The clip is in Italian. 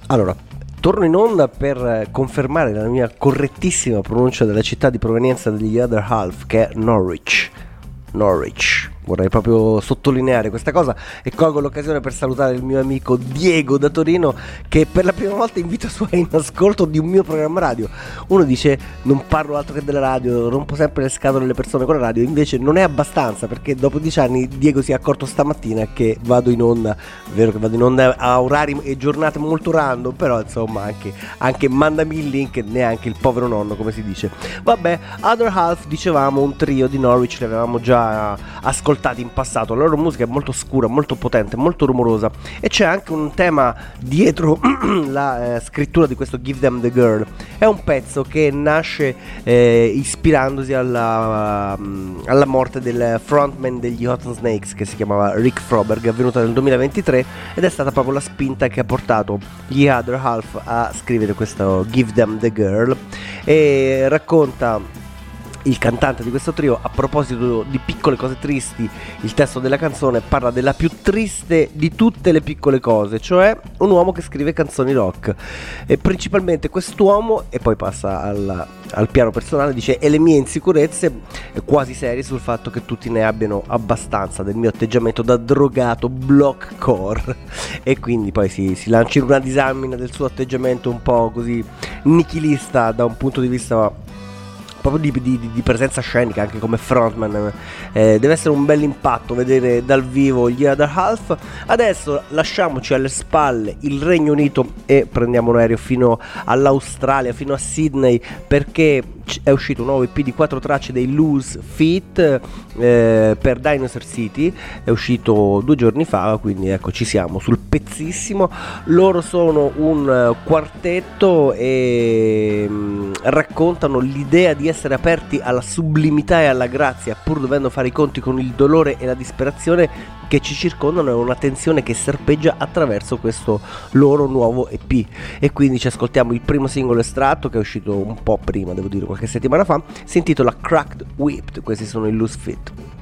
Allora, torno in onda per confermare la mia correttissima pronuncia della città di provenienza degli Other Half, che è Norwich. Norwich. Vorrei proprio sottolineare questa cosa e colgo l'occasione per salutare il mio amico Diego da Torino, che per la prima volta in vita sua è in ascolto di un mio programma radio. Uno dice non parlo altro che della radio, rompo sempre le scatole alle persone con la radio, invece non è abbastanza, perché dopo 10 anni Diego si è accorto stamattina che vado in onda, vero che vado in onda a orari e giornate molto random, però insomma anche mandami il link, neanche il povero nonno, come si dice. Vabbè, Other Half, dicevamo, un trio di Norwich, li avevamo già ascoltati in passato. La loro musica è molto scura, molto potente, molto rumorosa, e c'è anche un tema dietro la scrittura di questo Give Them the Girl. È un pezzo che nasce ispirandosi alla morte del frontman degli Hot Snakes, che si chiamava Rick Froberg, avvenuta nel 2023, ed è stata proprio la spinta che ha portato gli Other Half a scrivere questo Give Them the Girl. E racconta il cantante di questo trio, a proposito di piccole cose tristi, il testo della canzone parla della più triste di tutte le piccole cose, cioè un uomo che scrive canzoni rock, e principalmente quest'uomo, e poi passa al piano personale, dice: e le mie insicurezze quasi serie sul fatto che tutti ne abbiano abbastanza del mio atteggiamento da drogato blockcore, e quindi poi si lancia in una disamina del suo atteggiamento un po' così nichilista da un punto di vista proprio di presenza scenica, anche come frontman. Deve essere un bel impatto vedere dal vivo gli Other Half. Adesso lasciamoci alle spalle il Regno Unito e prendiamo un aereo fino all'Australia, fino a Sydney, perché è uscito un nuovo EP di 4 tracce dei Loose Feet per Dinosaur City. È uscito 2 giorni fa, quindi ecco, ci siamo sul pezzissimo. Loro sono un quartetto e raccontano l'idea di essere aperti alla sublimità e alla grazia, pur dovendo fare i conti con il dolore e la disperazione che ci circondano, è una tensione che serpeggia attraverso questo loro nuovo EP. E quindi ci ascoltiamo il primo singolo estratto, che è uscito un po' prima, devo dire qualche settimana fa, si intitola Cracked Whipped. Questi sono i Loose Fit.